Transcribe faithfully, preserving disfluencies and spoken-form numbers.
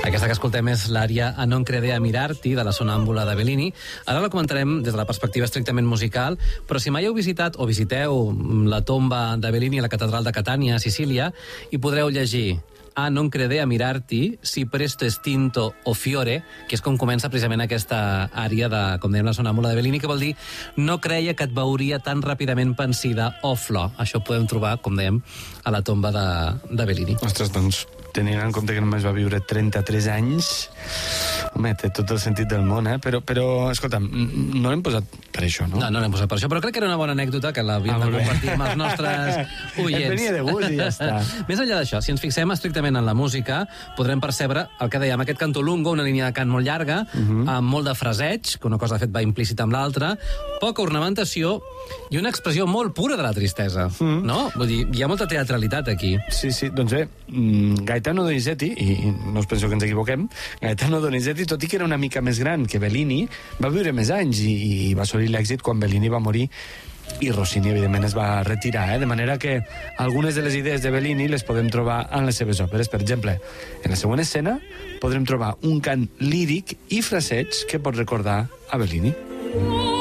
Aquesta que escoltem és l'ària A non credere a mirarti, de la Sonàmbula de Bellini. Ara la comentarem des de la perspectiva estrictament musical, però si mai heu visitat o visiteu la tomba de Bellini a la catedral de Catània, a Sicília, hi podreu llegir A non credere a mirarti, si presto estinto o fiore, que és com comença precisament aquesta ària de, com dèiem, la Sonàmbula de Bellini, que vol dir no creia que et veuria tan ràpidament pensida o flor. Això ho podem trobar, com dèiem, a la tomba de, de Bellini. Ostres, doncs, tenint en compte que només va viure trenta-tres anys, home, té tot el sentit del món, eh? Però, però escolta'm, no l'hem posat per això, no? No, no l'hem posat per això, però crec que era una bona anècdota que l'havíem Ah, de molt bé. compartir amb els nostres oients. Et venia de gust i ja està. Més enllà d'això, si ens fixem estrictament en la música, podrem percebre el que dèiem, aquest canto lungo, una línia de cant molt llarga, Mhm. amb molt de fraseig, que una cosa de fet va implícita amb l'altra, poca ornamentació i una expressió molt pura de la tristesa, Mhm. no? Vull dir, hi ha molta teatralitat aquí. Sí, sí, doncs bé, mm, Gaetano Donizetti, i i no us penso que ens equivoquem, Gaetano Donizetti, tot i que era una mica més gran que Bellini, va viure més anys i, i va assolir l'èxit quan Bellini va morir i Rossini, evidentment, es va retirar, eh? De manera que algunes de les idees de Bellini les podem trobar en les seves òperes. Per exemple, en la següent escena podrem trobar un cant líric i fraseig que pot recordar a Bellini.